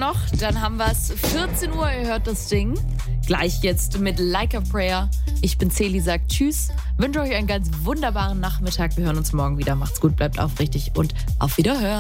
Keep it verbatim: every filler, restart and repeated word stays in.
noch, dann haben wir es. vierzehn Uhr, ihr hört das Ding. Gleich jetzt mit Like a Prayer. Ich bin Celi, sagt Tschüss. Wünsche euch einen ganz wunderbaren Nachmittag. Wir hören uns morgen wieder. Macht's gut, bleibt aufrichtig und auf Wiederhören.